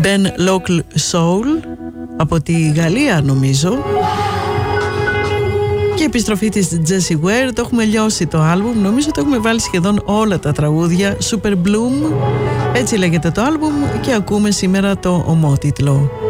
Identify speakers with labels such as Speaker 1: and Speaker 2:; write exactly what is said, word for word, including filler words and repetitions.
Speaker 1: Ben Local Soul από τη Γαλλία νομίζω. Και η επιστροφή της Jessie Ware. Το έχουμε λιώσει το άλμπουμ. Νομίζω ότι έχουμε βάλει σχεδόν όλα τα τραγούδια. Super Bloom, έτσι λέγεται το άλμπουμ. Και ακούμε σήμερα το ομότιτλο.